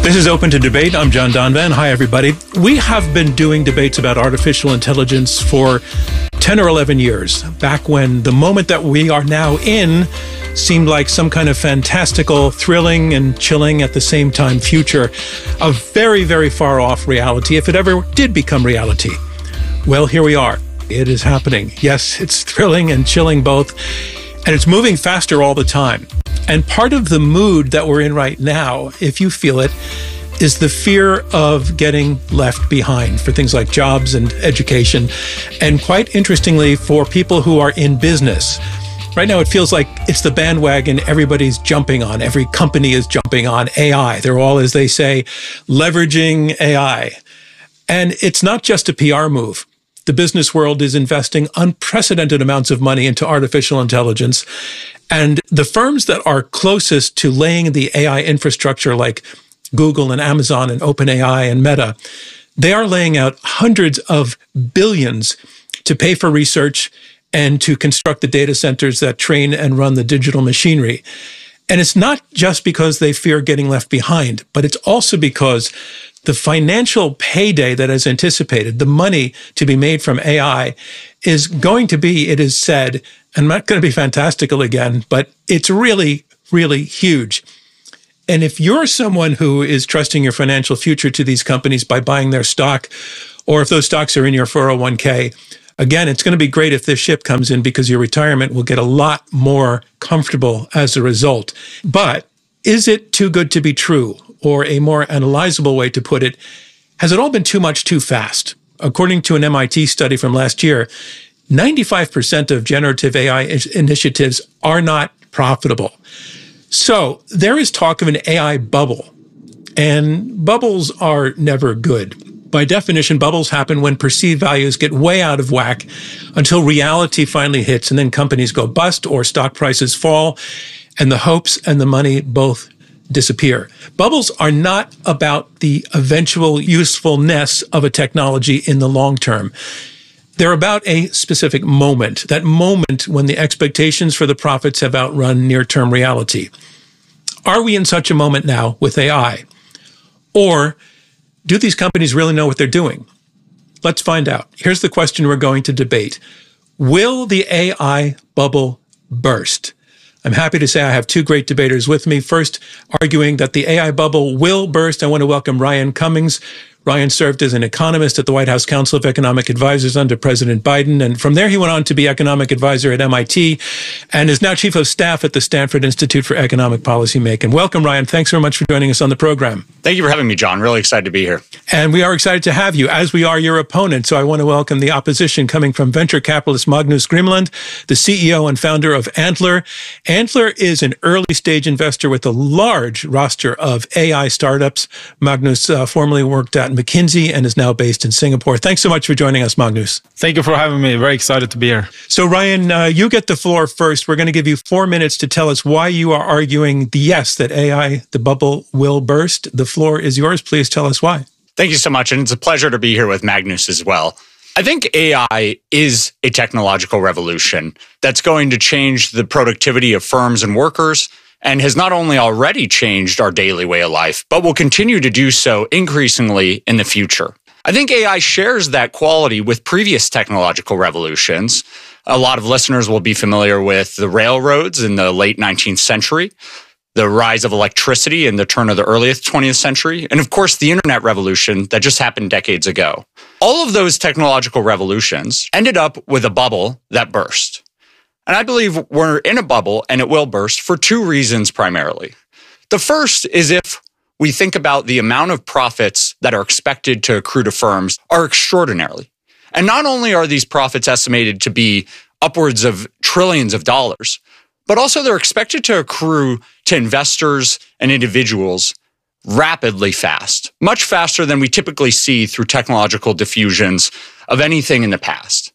This is Open to Debate. I'm John Donvan. Hi, everybody. We have been doing debates about artificial intelligence for 10 or 11 years, back when the moment that we are now in seemed like some kind of fantastical, thrilling, and chilling at the same time future, a very, very far off reality, if it ever did become reality. Well, here we are. It is happening. Yes, it's thrilling and chilling both, and it's moving faster all the time. And part of the mood that we're in right now, if you feel it, is the fear of getting left behind for things like jobs and education. And quite interestingly, for people who are in business. Right now, it feels like it's the bandwagon everybody's jumping on. Every company is jumping on AI. They're all, as they say, leveraging AI. And it's not just a PR move. The business world is investing unprecedented amounts of money into artificial intelligence. And the firms that are closest to laying the AI infrastructure, like Google and Amazon and OpenAI and Meta, they are laying out hundreds of billions to pay for research and to construct the data centers that train and run the digital machinery. And it's not just because they fear getting left behind, but it's also because the financial payday that is anticipated, the money to be made from AI, is going to be, it is said, I'm not going to be fantastical again, but it's really, really huge. And if you're someone who is trusting your financial future to these companies by buying their stock, or if those stocks are in your 401k, again, it's going to be great if this ship comes in, because your retirement will get a lot more comfortable as a result. But is it too good to be true? Or a more analyzable way to put it, has it all been too much too fast? According to an MIT study from last year, 95% of generative AI initiatives are not profitable. So there is talk of an AI bubble, and bubbles are never good. By definition, bubbles happen when perceived values get way out of whack until reality finally hits, and then companies go bust or stock prices fall, and the hopes and the money both disappear. Bubbles are not about the eventual usefulness of a technology in the long term. They're about a specific moment, that moment when the expectations for the profits have outrun near-term reality. Are we in such a moment now with AI? Or do these companies really know what they're doing? Let's find out. Here's the question we're going to debate. Will the AI bubble burst? I'm happy to say I have two great debaters with me. First, arguing that the AI bubble will burst, I want to welcome Ryan Cummings. Ryan served as an economist at the White House Council of Economic Advisors under President Biden. And from there, he went on to be economic advisor at MIT and is now chief of staff at the Stanford Institute for Economic Policy Making. Welcome, Ryan. Thanks very much for joining us on the program. Thank you for having me, John. Really excited to be here. And we are excited to have you, as we are your opponent. So I want to welcome the opposition coming from venture capitalist Magnus Grimland, the CEO and founder of Antler. Antler is an early stage investor with a large roster of AI startups. Magnus formerly worked at McKinsey and is now based in Singapore. Thanks so much for joining us, Magnus. Thank you for having me. Very excited to be here. So Ryan, you get the floor first. We're going to give you 4 minutes to tell us why you are arguing that AI, the bubble, will burst. The floor is yours. Please tell us why. Thank you so much. And it's a pleasure to be here with Magnus as well. I think AI is a technological revolution that's going to change the productivity of firms and workers, and has not only already changed our daily way of life, but will continue to do so increasingly in the future. I think AI shares that quality with previous technological revolutions. A lot of listeners will be familiar with the railroads in the late 19th century, the rise of electricity in the turn of the earliest 20th century, and of course, the internet revolution that just happened decades ago. All of those technological revolutions ended up with a bubble that burst. And I believe we're in a bubble and it will burst for two reasons primarily. The first is if we think about the amount of profits that are expected to accrue to firms are extraordinary. And not only are these profits estimated to be upwards of trillions of dollars, but also they're expected to accrue to investors and individuals rapidly fast, much faster than we typically see through technological diffusions of anything in the past.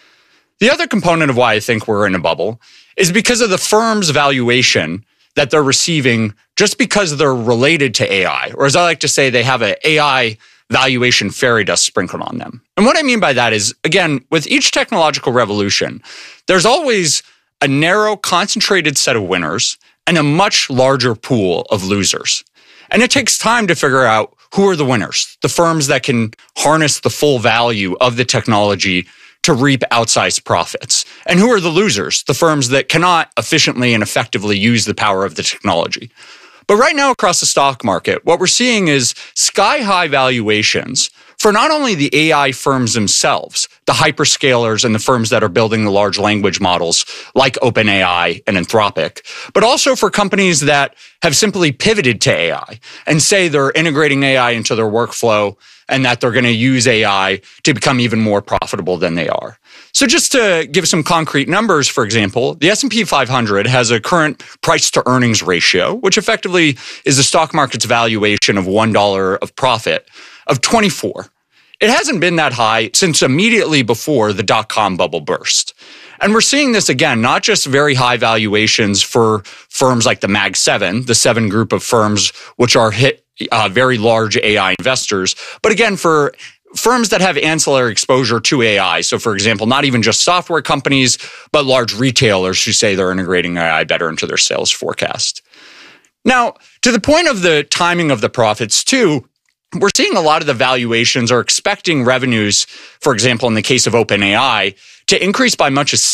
The other component of why I think we're in a bubble is because of the firm's valuation that they're receiving just because they're related to AI, or as I like to say, they have an AI valuation fairy dust sprinkled on them. And what I mean by that is, again, with each technological revolution, there's always a narrow, concentrated set of winners and a much larger pool of losers. And it takes time to figure out who are the winners, the firms that can harness the full value of the technology to reap outsized profits. And who are the losers, the firms that cannot efficiently and effectively use the power of the technology. But right now across the stock market, what we're seeing is sky-high valuations for not only the AI firms themselves, the hyperscalers and the firms that are building the large language models like OpenAI and Anthropic, but also for companies that have simply pivoted to AI and say they're integrating AI into their workflow and that they're going to use AI to become even more profitable than they are. So just to give some concrete numbers, for example, the S&P 500 has a current price to earnings ratio, which effectively is the stock market's valuation of $1 of profit, of 24. It hasn't been that high since immediately before the dot-com bubble burst. And we're seeing this again, not just very high valuations for firms like the Mag 7, the 7 group of firms which are very large AI investors, but again, for firms that have ancillary exposure to AI. So for example, not even just software companies, but large retailers who say they're integrating AI better into their sales forecast. Now, to the point of the timing of the profits too, we're seeing a lot of the valuations are expecting revenues, for example, in the case of OpenAI, to increase by much as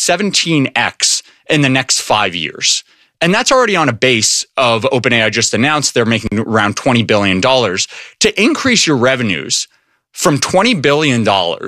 17x in the next 5 years. And that's already on a base of OpenAI just announced they're making around $20 billion. To increase your revenues from $20 billion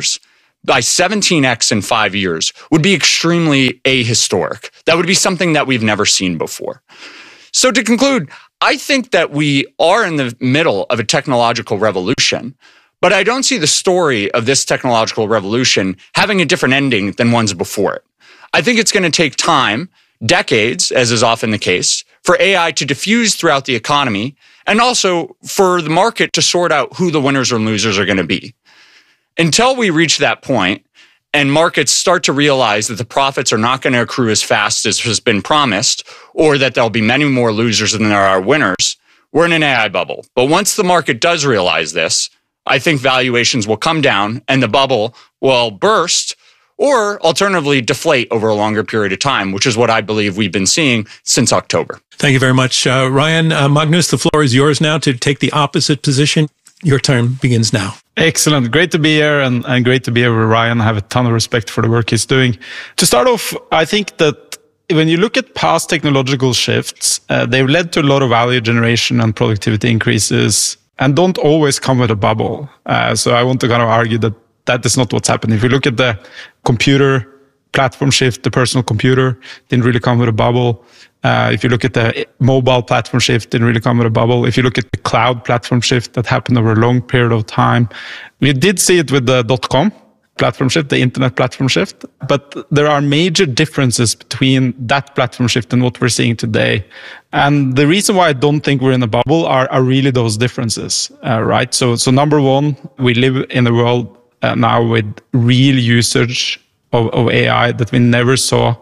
by 17x in 5 years would be extremely ahistoric. That would be something that we've never seen before. So to conclude, I think that we are in the middle of a technological revolution, but I don't see the story of this technological revolution having a different ending than ones before it. I think it's going to take time, decades, as is often the case, for AI to diffuse throughout the economy and also for the market to sort out who the winners and losers are going to be. Until we reach that point and markets start to realize that the profits are not going to accrue as fast as has been promised, or that there'll be many more losers than there are winners, we're in an AI bubble. But once the market does realize this, I think valuations will come down and the bubble will burst or alternatively deflate over a longer period of time, which is what I believe we've been seeing since October. Thank you very much, Ryan. Magnus, the floor is yours now to take the opposite position. Your turn begins now. Excellent. Great to be here and great to be here with Ryan. I have a ton of respect for the work he's doing. To start off, I think that when you look at past technological shifts, they've led to a lot of value generation and productivity increases and don't always come with a bubble. So I want to kind of argue that that is not what's happened. If you look at the computer platform shift, the personal computer didn't really come with a bubble. If you look at the mobile platform shift, didn't really come with a bubble. If you look at the cloud platform shift that happened over a long period of time, we did see it with the .com platform shift, the internet platform shift. But there are major differences between that platform shift and what we're seeing today. And the reason why I don't think we're in a bubble are really those differences, right? So number one, we live in a world now with real usage of AI that we never saw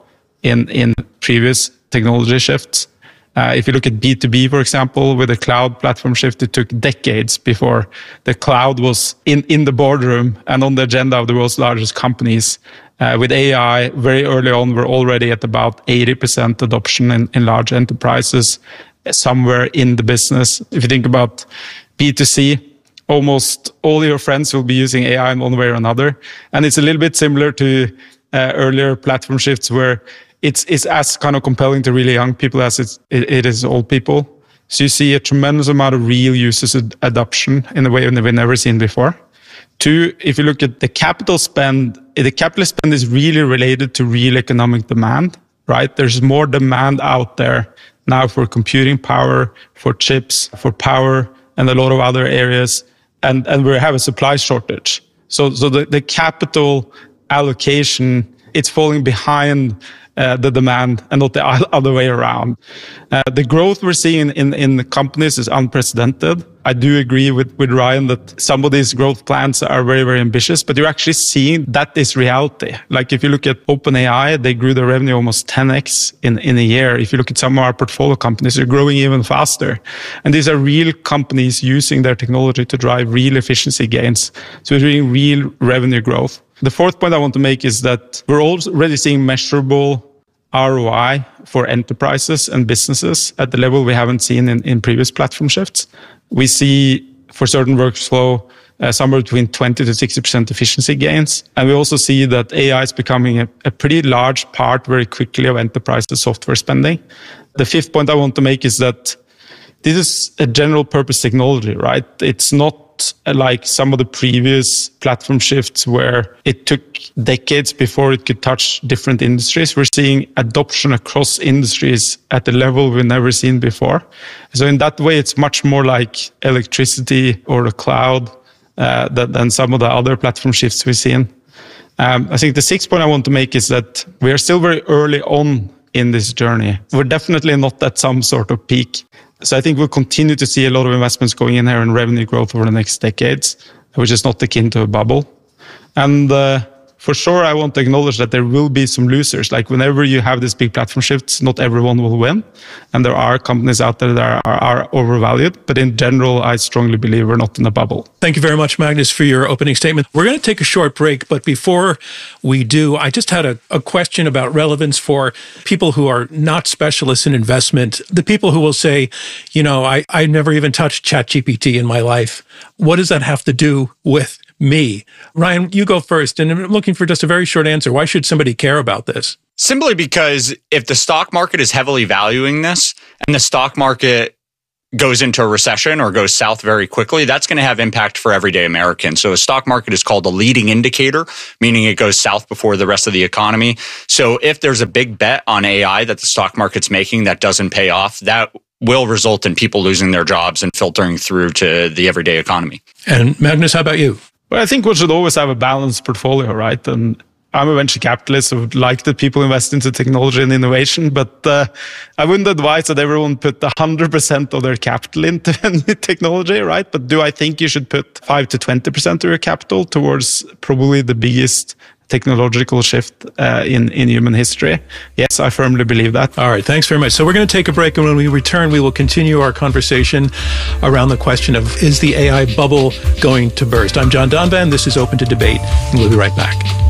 in previous technology shifts. If you look at B2B, for example, with the cloud platform shift, it took decades before the cloud was in the boardroom and on the agenda of the world's largest companies. With AI, very early on, we're already at about 80% adoption in large enterprises, somewhere in the business. If you think about B2C, almost all your friends will be using AI in one way or another. And it's a little bit similar to earlier platform shifts where it's as kind of compelling to really young people as it is old people. So you see a tremendous amount of real users adoption in a way we've never seen before. Two, if you look at the capital spend is really related to real economic demand, right? There's more demand out there now for computing power, for chips, for power, and a lot of other areas. And we have a supply shortage. So the capital allocation, it's falling behind the demand and not the other way around. The growth we're seeing in the companies is unprecedented. I do agree with Ryan that some of these growth plans are very, very ambitious, but you're actually seeing that is reality. Like if you look at OpenAI, they grew their revenue almost 10x in a year. If you look at some of our portfolio companies, they're growing even faster. And these are real companies using their technology to drive real efficiency gains. So we're doing real revenue growth. The fourth point I want to make is that we're already seeing measurable ROI for enterprises and businesses at the level we haven't seen in previous platform shifts. We see for certain workflow somewhere between 20 to 60% efficiency gains. And we also see that AI is becoming a pretty large part very quickly of enterprises' software spending. The fifth point I want to make is that this is a general purpose technology, right? It's not like some of the previous platform shifts where it took decades before it could touch different industries. We're seeing adoption across industries at a level we've never seen before. So in that way, it's much more like electricity or the cloud than some of the other platform shifts we've seen. I think the sixth point I want to make is that we are still very early on in this journey. We're definitely not at some sort of peak. So I think we'll continue to see a lot of investments going in here in revenue growth over the next decades, which is not akin to a bubble. And for sure, I want to acknowledge that there will be some losers. Like whenever you have these big platform shifts, not everyone will win. And there are companies out there that are overvalued. But in general, I strongly believe we're not in a bubble. Thank you very much, Magnus, for your opening statement. We're going to take a short break. But before we do, I just had a question about relevance for people who are not specialists in investment. The people who will say, you know, I never even touched ChatGPT in my life. What does that have to do with me? Ryan, you go first. And I'm looking for just a very short answer. Why should somebody care about this? Simply because if the stock market is heavily valuing this and the stock market goes into a recession or goes south very quickly, that's going to have impact for everyday Americans. So a stock market is called a leading indicator, meaning it goes south before the rest of the economy. So if there's a big bet on AI that the stock market's making that doesn't pay off, that will result in people losing their jobs and filtering through to the everyday economy. And Magnus, how about you? Well, I think one should always have a balanced portfolio, right? And I'm a venture capitalist, so I would like that people invest into technology and innovation, but I wouldn't advise that everyone put 100% of their capital into new technology, right? But do I think you should put 5 to 20% of your capital towards probably the biggest technological shift in human history? Yes, I firmly believe that. All right, thanks very much. So we're going to take a break, and when we return, we will continue our conversation around the question of, is the AI bubble going to burst? I'm John Donvan. This is Open to Debate, and we'll be right back.